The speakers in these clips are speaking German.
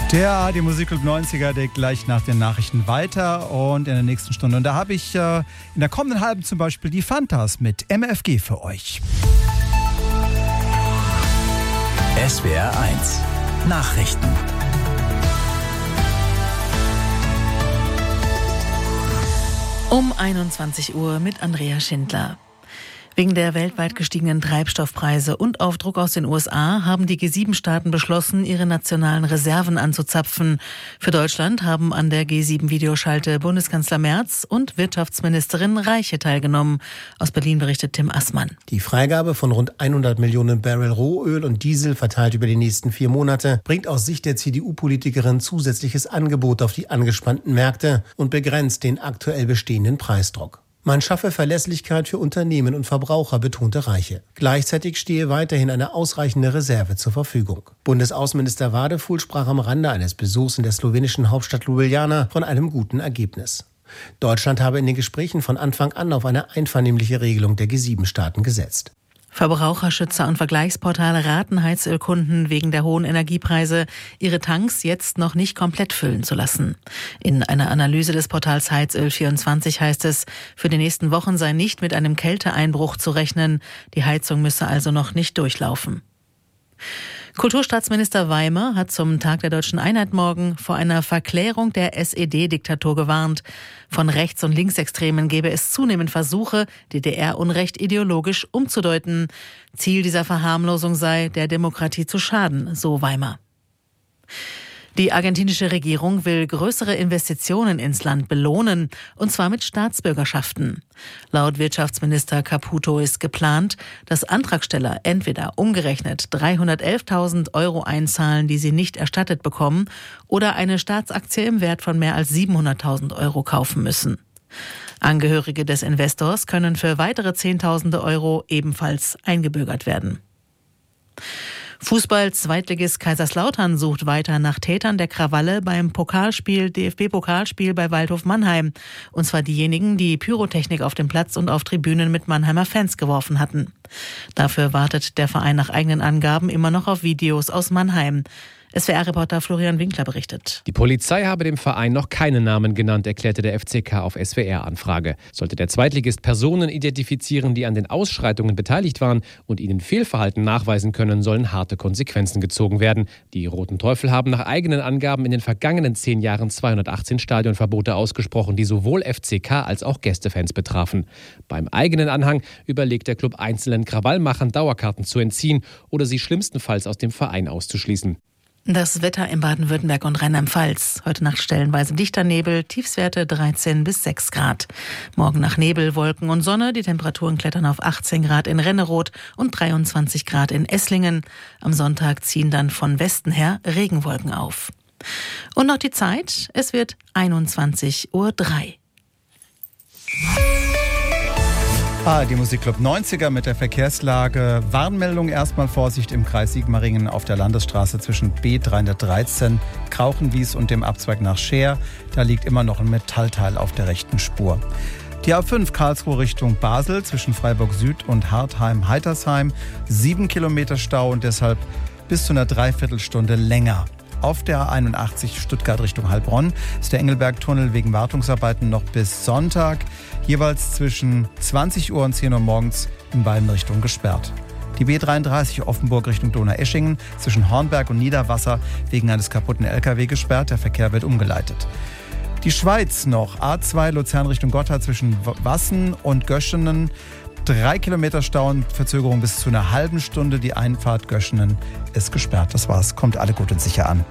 Der die Musikclub 90er, der gleich nach den Nachrichten weiter und in der nächsten Stunde. Und da habe ich in der kommenden halben zum Beispiel die Fantas mit MFG für euch. SWR 1 Nachrichten. Um 21 Uhr mit Andrea Schindler. Wegen der weltweit gestiegenen Treibstoffpreise und auf Druck aus den USA haben die G7-Staaten beschlossen, ihre nationalen Reserven anzuzapfen. Für Deutschland haben an der G7-Videoschalte Bundeskanzler Merz und Wirtschaftsministerin Reiche teilgenommen. Aus Berlin berichtet Tim Assmann. Die Freigabe von rund 100 Millionen Barrel Rohöl und Diesel verteilt über die nächsten 4 Monate bringt aus Sicht der CDU-Politikerin zusätzliches Angebot auf die angespannten Märkte und begrenzt den aktuell bestehenden Preisdruck. Man schaffe Verlässlichkeit für Unternehmen und Verbraucher, betonte Reiche. Gleichzeitig stehe weiterhin eine ausreichende Reserve zur Verfügung. Bundesaußenminister Wadefuhl sprach am Rande eines Besuchs in der slowenischen Hauptstadt Ljubljana von einem guten Ergebnis. Deutschland habe in den Gesprächen von Anfang an auf eine einvernehmliche Regelung der G7-Staaten gesetzt. Verbraucherschützer und Vergleichsportale raten Heizölkunden wegen der hohen Energiepreise, ihre Tanks jetzt noch nicht komplett füllen zu lassen. In einer Analyse des Portals Heizöl24 heißt es, für die nächsten Wochen sei nicht mit einem Kälteeinbruch zu rechnen. Die Heizung müsse also noch nicht durchlaufen. Kulturstaatsminister Weimer hat zum Tag der Deutschen Einheit morgen vor einer Verklärung der SED-Diktatur gewarnt. Von Rechts- und Linksextremen gebe es zunehmend Versuche, DDR-Unrecht ideologisch umzudeuten. Ziel dieser Verharmlosung sei, der Demokratie zu schaden, so Weimer. Die argentinische Regierung will größere Investitionen ins Land belohnen, und zwar mit Staatsbürgerschaften. Laut Wirtschaftsminister Caputo ist geplant, dass Antragsteller entweder umgerechnet 311.000 € einzahlen, die sie nicht erstattet bekommen, oder eine Staatsaktie im Wert von mehr als 700.000 € kaufen müssen. Angehörige des Investors können für weitere Zehntausende Euro ebenfalls eingebürgert werden. Fußball-Zweitligist Kaiserslautern sucht weiter nach Tätern der Krawalle beim DFB-Pokalspiel bei Waldhof Mannheim. Und zwar diejenigen, die Pyrotechnik auf dem Platz und auf Tribünen mit Mannheimer Fans geworfen hatten. Dafür wartet der Verein nach eigenen Angaben immer noch auf Videos aus Mannheim. SWR-Reporter Florian Winkler berichtet. Die Polizei habe dem Verein noch keine Namen genannt, erklärte der FCK auf SWR-Anfrage. Sollte der Zweitligist Personen identifizieren, die an den Ausschreitungen beteiligt waren und ihnen Fehlverhalten nachweisen können, sollen harte Konsequenzen gezogen werden. Die Roten Teufel haben nach eigenen Angaben in den vergangenen 10 Jahren 218 Stadionverbote ausgesprochen, die sowohl FCK als auch Gästefans betrafen. Beim eigenen Anhang überlegt der Club einzelnen Krawallmachern Dauerkarten zu entziehen oder sie schlimmstenfalls aus dem Verein auszuschließen. Das Wetter in Baden-Württemberg und Rheinland-Pfalz. Heute Nacht stellenweise dichter Nebel, Tiefstwerte 13 bis 6 Grad. Morgen nach Nebel, Wolken und Sonne. Die Temperaturen klettern auf 18 Grad in Renneroth und 23 Grad in Esslingen. Am Sonntag ziehen dann von Westen her Regenwolken auf. Und noch die Zeit. Es wird 21:03 Uhr. Die Musikclub 90er mit der Verkehrslage. Warnmeldung erstmal Vorsicht im Kreis Sigmaringen auf der Landesstraße zwischen B313 Krauchenwies und dem Abzweig nach Scheer. Da liegt immer noch ein Metallteil auf der rechten Spur. Die A5 Karlsruhe Richtung Basel zwischen Freiburg Süd und Hartheim-Heitersheim. 7 Kilometer Stau und deshalb bis zu einer Dreiviertelstunde länger. Auf der A81 Stuttgart Richtung Heilbronn ist der Engelberg-Tunnel wegen Wartungsarbeiten noch bis Sonntag, jeweils zwischen 20 Uhr und 10 Uhr morgens in beiden Richtungen gesperrt. Die B33 Offenburg Richtung Donaueschingen zwischen Hornberg und Niederwasser wegen eines kaputten LKW gesperrt, der Verkehr wird umgeleitet. Die Schweiz noch, A2 Luzern Richtung Gotha zwischen Wassen und Göschenen. 3 Kilometer Stau und Verzögerung bis zu einer halben Stunde. Die Einfahrt Göschenen ist gesperrt. Das war's. Kommt alle gut und sicher an.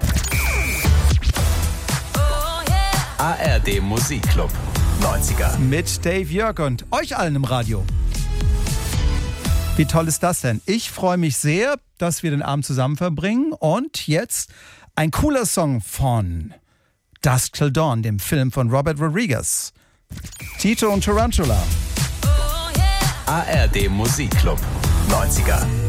ARD Musikclub 90er. Mit Dave Jörg und euch allen im Radio. Wie toll ist das denn? Ich freue mich sehr, dass wir den Abend zusammen verbringen. Und jetzt ein cooler Song von Dusk Till Dawn, dem Film von Robert Rodriguez. Tito und Tarantula. ARD Musikclub 90er.